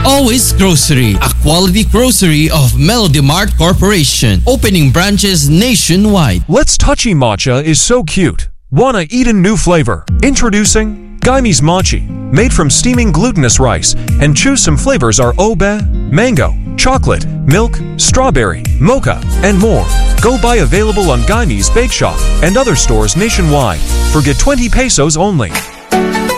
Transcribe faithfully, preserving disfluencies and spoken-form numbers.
Always Grocery, a quality grocery of Melody Mart Corporation, opening branches nationwide. Let's Touchy Matcha is so cute. Wanna eat a new flavor? Introducing Gaime's Mochi. Made from steaming glutinous rice, and choose some flavors are obe, mango, chocolate, milk, strawberry, mocha, and more. Go buy available on Gaime's Bake Shop and other stores nationwide for get twenty pesos only.